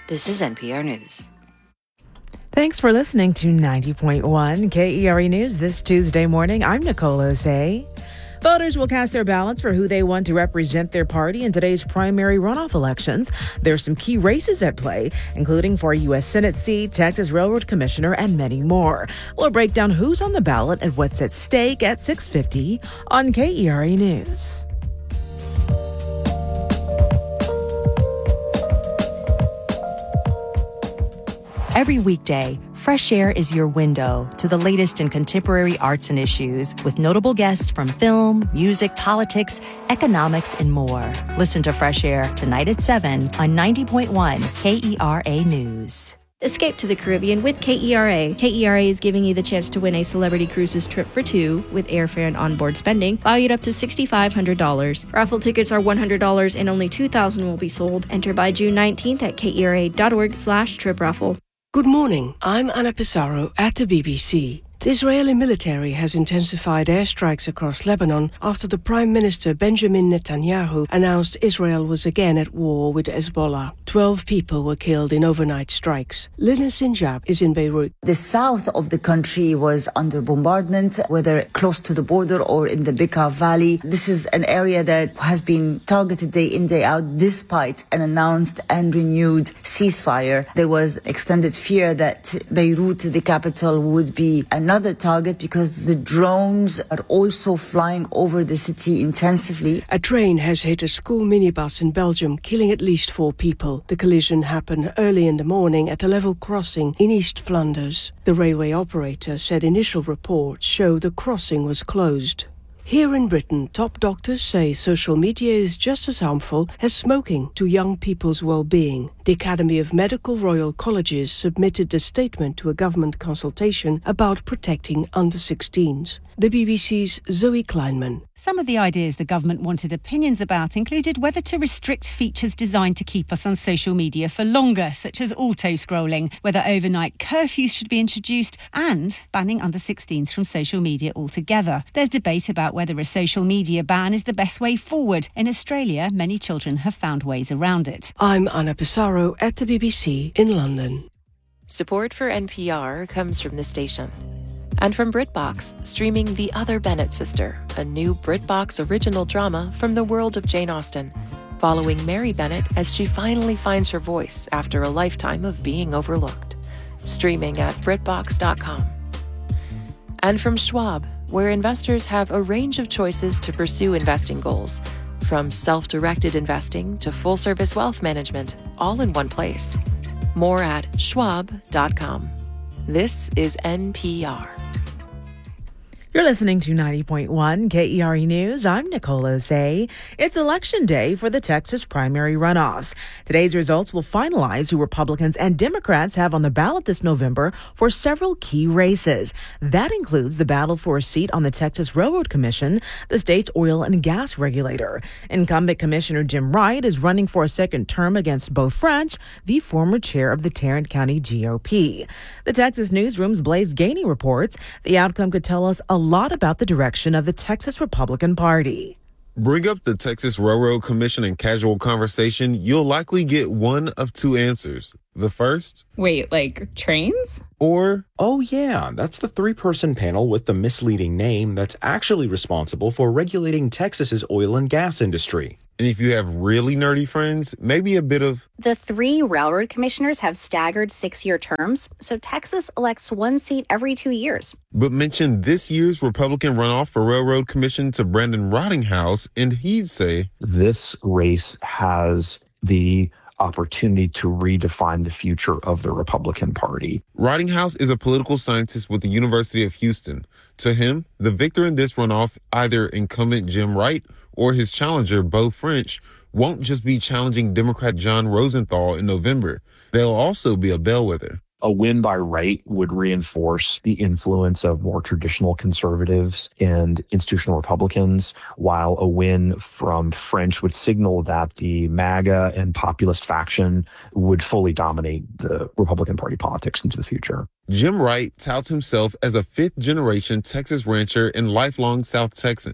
This is NPR News. Thanks for listening to 90.1 KERE News this Tuesday morning. I'm Nicole Osei. Voters will cast their ballots for who they want to represent their party in today's primary runoff elections. There's some key races at play, including for a U.S. Senate seat, Texas Railroad Commissioner, and many more. We'll break down who's on the ballot and what's at stake at 6:50 on KERE News. Every weekday, Fresh Air is your window to the latest in contemporary arts and issues with notable guests from film, music, politics, economics, and more. Listen to Fresh Air tonight at 7 on 90.1 KERE News. Escape to the Caribbean with KERA. KERA is giving you the chance to win a Celebrity Cruises trip for two with airfare and onboard spending, valued up to $6,500. Raffle tickets are $100 and only 2,000 will be sold. Enter by June 19th at kera.org/trip raffle. Good morning. I'm Anna Pissarro at the BBC. The Israeli military has intensified airstrikes across Lebanon after the Prime Minister Benjamin Netanyahu announced Israel was again at war with Hezbollah. 12 people were killed in overnight strikes. Lina Sinjab is in Beirut. The south of the country was under bombardment, whether close to the border or in the Bekaa Valley. This is an area that has been targeted day in, day out, despite an announced and renewed ceasefire. There was extended fear that Beirut, the capital, would be another target because the drones are also flying over the city intensively. A train has hit a school minibus in Belgium, killing at least 4 people. The collision happened early in the morning at a level crossing in East Flanders. The railway operator said initial reports show the crossing was closed. Here in Britain, top doctors say social media is just as harmful as smoking to young people's well-being. The Academy of Medical Royal Colleges submitted a statement to a government consultation about protecting under-16s. The BBC's Zoe Kleinman. Some of the ideas the government wanted opinions about included whether to restrict features designed to keep us on social media for longer, such as auto-scrolling, whether overnight curfews should be introduced, and banning under-16s from social media altogether. There's debate about whether a social media ban is the best way forward. In Australia, many children have found ways around it. I'm Anna Pissarro at the BBC in London. Support for NPR comes from the station. And from BritBox, streaming The Other Bennett Sister, a new BritBox original drama from the world of Jane Austen, following Mary Bennett as she finally finds her voice after a lifetime of being overlooked. Streaming at BritBox.com. And from Schwab, where investors have a range of choices to pursue investing goals, from self-directed investing to full-service wealth management, all in one place. More at Schwab.com. This is NPR. You're listening to 90.1 KERE News. I'm Nicole Osei. It's Election Day for the Texas primary runoffs. Today's results will finalize who Republicans and Democrats have on the ballot this November for several key races. That includes the battle for a seat on the Texas Railroad Commission, the state's oil and gas regulator. Incumbent Commissioner Jim Wright is running for a second term against Beau French, the former chair of the Tarrant County GOP. The Texas Newsroom's Blaise Gainey reports the outcome could tell us a lot about the direction of the Texas Republican Party. Bring up the Texas Railroad Commission in casual conversation, you'll likely get one of two answers. The first? Wait, like trains? Or, oh yeah, that's the 3-person panel with the misleading name that's actually responsible for regulating Texas's oil and gas industry. And if you have really nerdy friends, maybe a bit of... The 3 railroad commissioners have staggered 6-year terms, so Texas elects 1 seat every 2 years. But mention this year's Republican runoff for Railroad Commission to Brandon Rottinghouse, and he'd say... This race has the opportunity to redefine the future of the Republican Party. Rottinghouse is a political scientist with the University of Houston. To him, the victor in this runoff, either incumbent Jim Wright or his challenger, Beau French, won't just be challenging Democrat John Rosenthal in November. They'll also be a bellwether. A win by Wright would reinforce the influence of more traditional conservatives and institutional Republicans, while a win from French would signal that the MAGA and populist faction would fully dominate the Republican Party politics into the future. Jim Wright touts himself as a fifth-generation Texas rancher and lifelong South Texan.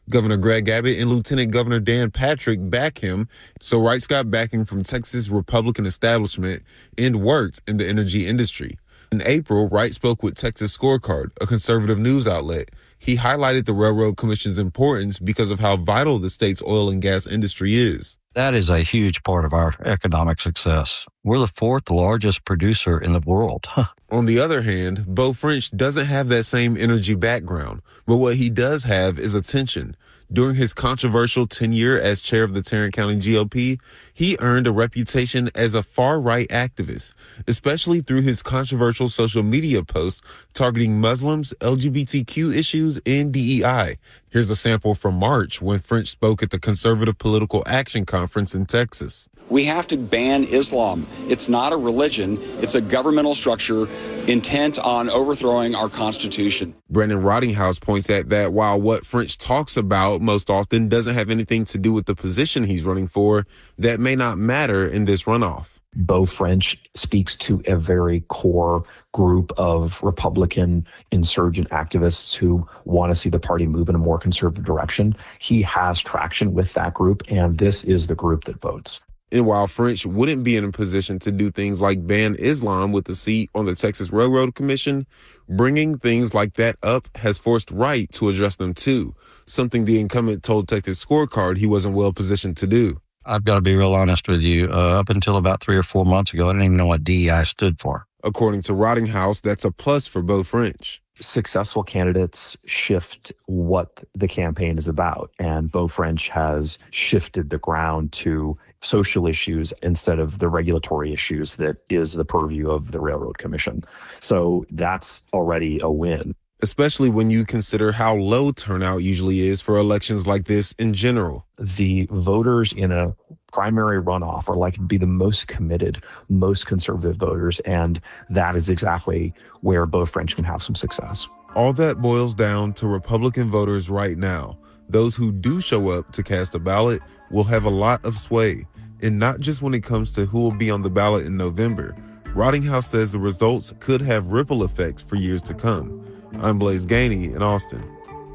Governor Greg Abbott and Lieutenant Governor Dan Patrick back him, so Wright's got backing from Texas Republican establishment and worked in the energy industry. In April, Wright spoke with Texas Scorecard, a conservative news outlet. He highlighted the Railroad Commission's importance because of how vital the state's oil and gas industry is. That is a huge part of our economic success. We're the fourth largest producer in the world. On the other hand, Beau French doesn't have that same energy background, but what he does have is attention. During his controversial tenure as chair of the Tarrant County GOP, he earned a reputation as a far-right activist, especially through his controversial social media posts targeting Muslims, LGBTQ issues, and DEI. Here's a sample from March when French spoke at the Conservative Political Action Conference in Texas. We have to ban Islam. It's not a religion. It's a governmental structure intent on overthrowing our Constitution. Brandon Rottinghouse points at that while what French talks about most often doesn't have anything to do with the position he's running for, that may not matter in this runoff. Beau French speaks to a very core group of Republican insurgent activists who want to see the party move in a more conservative direction. He has traction with that group, and this is the group that votes. And while French wouldn't be in a position to do things like ban Islam with a seat on the Texas Railroad Commission, bringing things like that up has forced Wright to address them too, something the incumbent told Texas Scorecard he wasn't well positioned to do. I've got to be real honest with you. Up until about 3 or 4 months ago, I didn't even know what DEI stood for. According to Rottinghouse, that's a plus for Beau French. Successful candidates shift what the campaign is about, and Beau French has shifted the ground to social issues instead of the regulatory issues that is the purview of the Railroad Commission. So that's already a win. Especially when you consider how low turnout usually is for elections like this in general. The voters in a primary runoff are likely to be the most committed, most conservative voters, and that is exactly where Beau French can have some success. All that boils down to Republican voters right now. Those who do show up to cast a ballot will have a lot of sway, and not just when it comes to who will be on the ballot in November. Rottinghouse says the results could have ripple effects for years to come. I'm Blaise Gainey in Austin.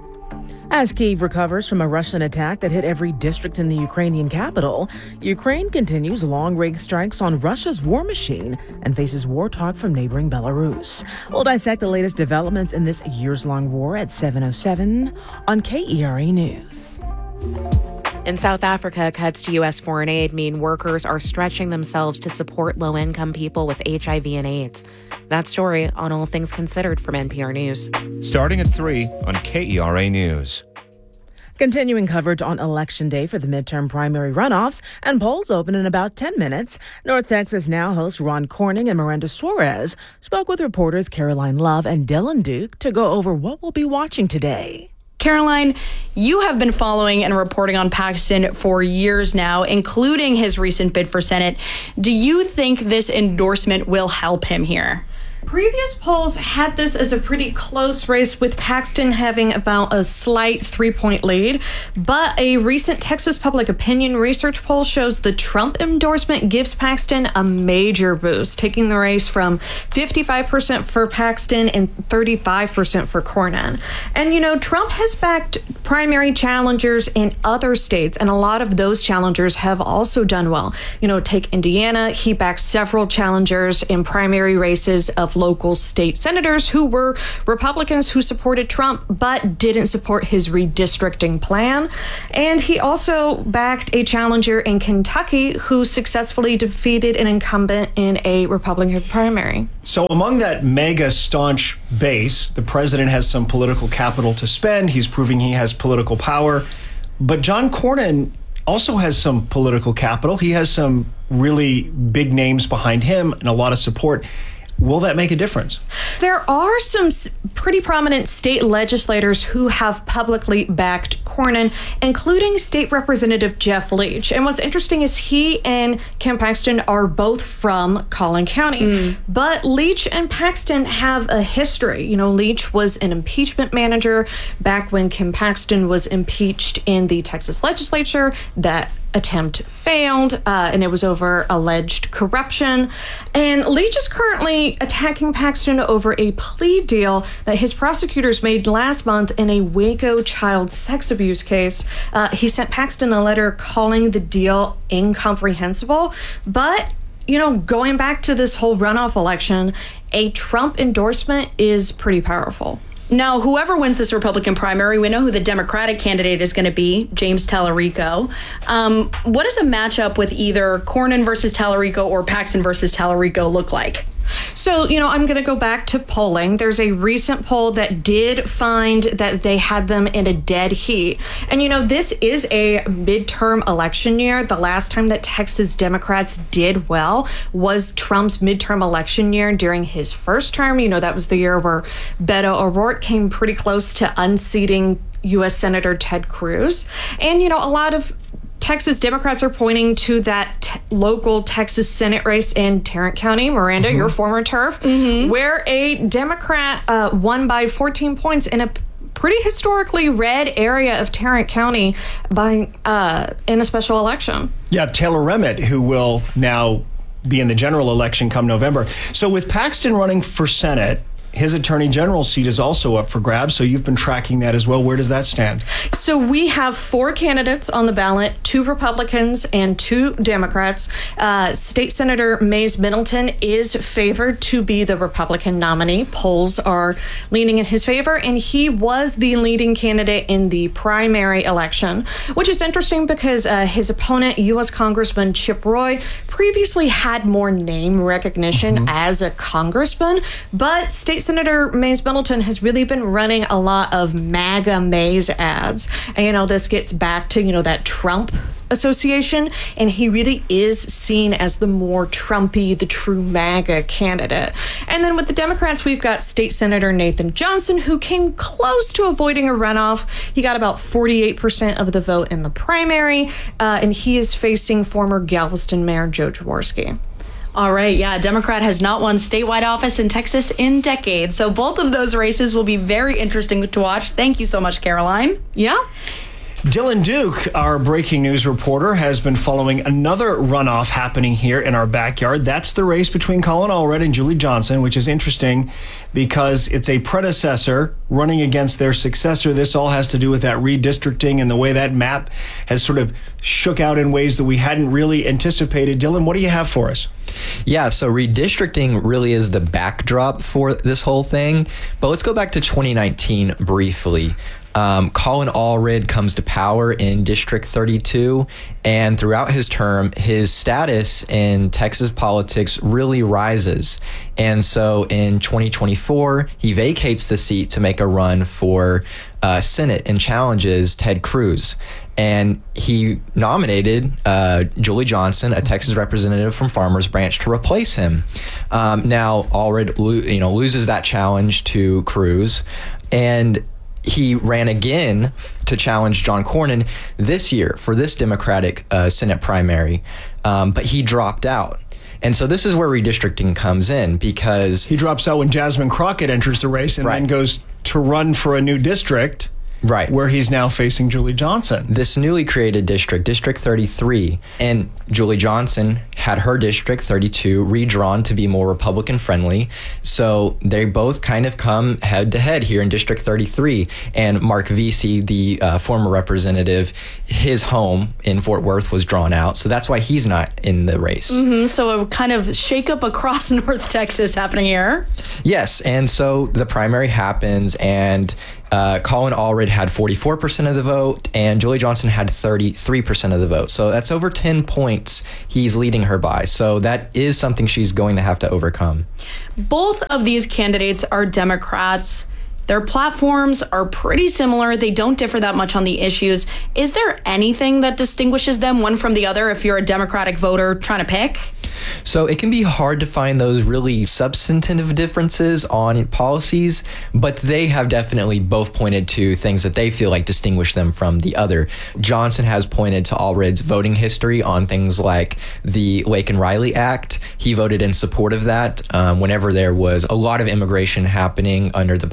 As Kyiv recovers from a Russian attack that hit every district in the Ukrainian capital, Ukraine continues long-range strikes on Russia's war machine and faces war talk from neighboring Belarus. We'll dissect the latest developments in this years-long war at 7:07 on KERA News. In South Africa, cuts to U.S. foreign aid mean workers are stretching themselves to support low-income people with HIV and AIDS. That story on All Things Considered from NPR News. Starting at 3 on KERA News. Continuing coverage on Election Day for the midterm primary runoffs, and polls open in about 10 minutes. North Texas Now host Ron Corning and Miranda Suarez spoke with reporters Caroline Love and Dylan Duke to go over what we'll be watching today. Caroline, you have been following and reporting on Paxton for years now, including his recent bid for Senate. Do you think this endorsement will help him here? Previous polls had this as a pretty close race, with Paxton having about a slight 3-point lead. But a recent Texas Public Opinion research poll shows the Trump endorsement gives Paxton a major boost, taking the race from 55% for Paxton and 35% for Cornyn. And, you know, Trump has backed primary challengers in other states, and a lot of those challengers have also done well. You know, take Indiana. He backed several challengers in primary races of local state senators who were Republicans who supported Trump but didn't support his redistricting plan. And he also backed a challenger in Kentucky who successfully defeated an incumbent in a Republican primary. So among that mega staunch base, the president has some political capital to spend. He's proving he has political power. But John Cornyn also has some political capital. He has some really big names behind him and a lot of support. Will that make a difference? There are some pretty prominent state legislators who have publicly backed Cornyn, including State Representative Jeff Leach. And what's interesting is he and Ken Paxton are both from Collin County. But Leach and Paxton have a history. You know, Leach was an impeachment manager back when Ken Paxton was impeached in the Texas legislature. That attempt failed, and it was over alleged corruption. And Leach is currently attacking Paxton over a plea deal that his prosecutors made last month in a Waco child sex abuse case. He sent Paxton a letter calling the deal incomprehensible. But, going back to this whole runoff election, a Trump endorsement is pretty powerful. Now, whoever wins this Republican primary, we know who the Democratic candidate is going to be, James Tallarico. What does a matchup with either Cornyn versus Tallarico or Paxton versus Tallarico look like? So, I'm going to go back to polling. There's a recent poll that did find that they had them in a dead heat. And, this is a midterm election year. The last time that Texas Democrats did well was Trump's midterm election year during his first term. That was the year where Beto O'Rourke came pretty close to unseating U.S. Senator Ted Cruz. And, a lot of Texas Democrats are pointing to that local Texas Senate race in Tarrant County, Miranda, your former turf, where a Democrat won by 14 points in a pretty historically red area of Tarrant County in a special election. Yeah, Taylor Remitt, who will now be in the general election come November. So with Paxton running for Senate, his attorney general seat is also up for grabs, so you've been tracking that as well. Where does that stand? So we have 4 candidates on the ballot, 2 Republicans and 2 Democrats. State Senator Mays Middleton is favored to be the Republican nominee. Polls are leaning in his favor, and he was the leading candidate in the primary election, which is interesting because his opponent, U.S. Congressman Chip Roy, previously had more name recognition as a congressman, but State Senator Mays Middleton has really been running a lot of MAGA Mays ads. And, this gets back to, that Trump association. And he really is seen as the more Trumpy, the true MAGA candidate. And then with the Democrats, we've got State Senator Nathan Johnson, who came close to avoiding a runoff. He got about 48% of the vote in the primary. And he is facing former Galveston Mayor Joe Jaworski. All right. Yeah. Democrat has not won statewide office in Texas in decades. So both of those races will be very interesting to watch. Thank you so much, Caroline. Yeah. Dylan Duke, our breaking news reporter, has been following another runoff happening here in our backyard. That's the race between Colin Allred and Julie Johnson, which is interesting because it's a predecessor running against their successor. This all has to do with that redistricting and the way that map has sort of shook out in ways that we hadn't really anticipated. Dylan, what do you have for us? Yeah, so redistricting really is the backdrop for this whole thing. But let's go back to 2019 briefly. Colin Allred comes to power in District 32, and throughout his term, his status in Texas politics really rises. And so in 2024, he vacates the seat to make a run for Senate and challenges Ted Cruz. And he nominated Julie Johnson, a Texas representative from Farmers Branch, to replace him. Now, Allred loses that challenge to Cruz, and he ran again to challenge John Cornyn this year for this Democratic Senate primary, but he dropped out. And so this is where redistricting comes in, because he drops out when Jasmine Crockett enters the race and then goes to run for a new district. Right. Where he's now facing Julie Johnson. This newly created district, District 33, and Julie Johnson had her District 32 redrawn to be more Republican friendly. So they both kind of come head to head here in District 33. And Mark Vesey, the former representative, his home in Fort Worth was drawn out. So that's why he's not in the race. So a kind of shakeup across North Texas happening here. Yes. And so the primary happens, and Colin Allred had 44% of the vote, and Julie Johnson had 33% of the vote. So that's over 10 points he's leading her by. So that is something she's going to have to overcome. Both of these candidates are Democrats. Their platforms are pretty similar. They don't differ that much on the issues. Is there anything that distinguishes them one from the other if you're a Democratic voter trying to pick? So it can be hard to find those really substantive differences on policies, but they have definitely both pointed to things that they feel like distinguish them from the other. Johnson has pointed to Allred's voting history on things like the Laken-Riley Act. He voted in support of that whenever there was a lot of immigration happening under the Biden administration.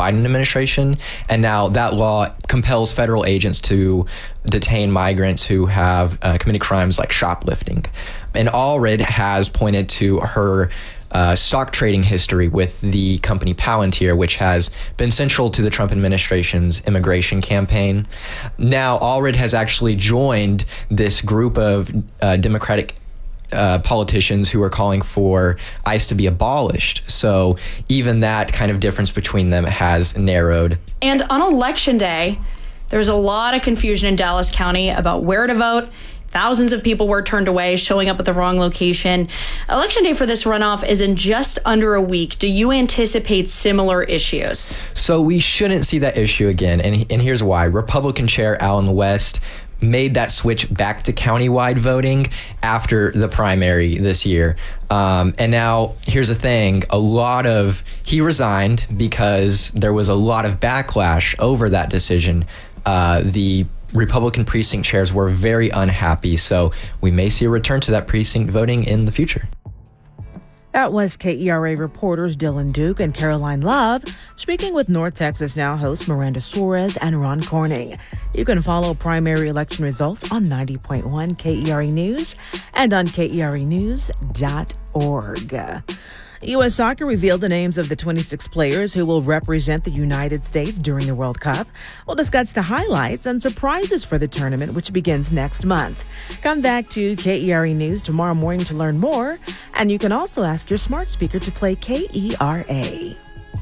administration. And now that law compels federal agents to detain migrants who have committed crimes like shoplifting. And Allred has pointed to her stock trading history with the company Palantir, which has been central to the Trump administration's immigration campaign. Now, Allred has actually joined this group of Democratic politicians who are calling for ICE to be abolished. So even that kind of difference between them has narrowed. And on Election Day, there's a lot of confusion in Dallas County about where to vote. Thousands of people were turned away, showing up at the wrong location. Election day for this runoff is in just under a week. Do you anticipate similar issues? So we shouldn't see that issue again. And here's why. Republican Chair Allen West made that switch back to countywide voting after the primary this year. And now here's the thing. He resigned because there was a lot of backlash over that decision. The Republican precinct chairs were very unhappy, so we may see a return to that precinct voting in the future. That was KERA reporters Dylan Duke and Caroline Love speaking with North Texas Now hosts Miranda Suarez and Ron Corning. You can follow primary election results on 90.1 KERA News and on KERAnews.org. U.S. Soccer revealed the names of the 26 players who will represent the United States during the World Cup. We'll discuss the highlights and surprises for the tournament, which begins next month. Come back to KERA News tomorrow morning to learn more, and you can also ask your smart speaker to play KERA.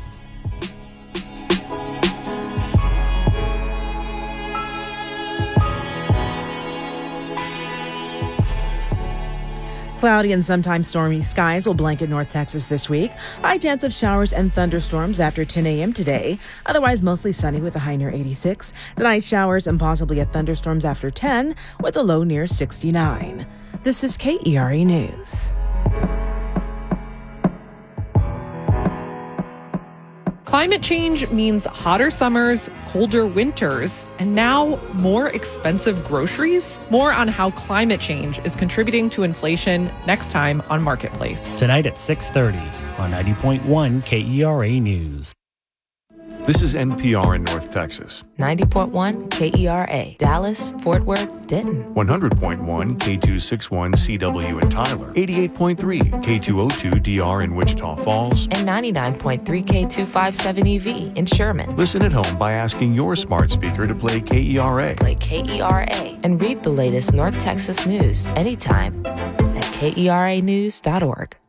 Cloudy and sometimes stormy skies will blanket North Texas this week. High chance of showers and thunderstorms after 10 a.m. today. Otherwise, mostly sunny with a high near 86. Tonight, showers and possibly a thunderstorms after 10 with a low near 69. This is KERA News. Climate change means hotter summers, colder winters, and now more expensive groceries. More on how climate change is contributing to inflation next time on Marketplace. Tonight at 6:30 on 90.1 KERA News. This is NPR in North Texas. 90.1 KERA, Dallas, Fort Worth, Denton. 100.1 K261CW in Tyler. 88.3 K202 DR in Wichita Falls. And 99.3 K257EV in Sherman. Listen at home by asking your smart speaker to play KERA. Play KERA and read the latest North Texas news anytime at KERAnews.org.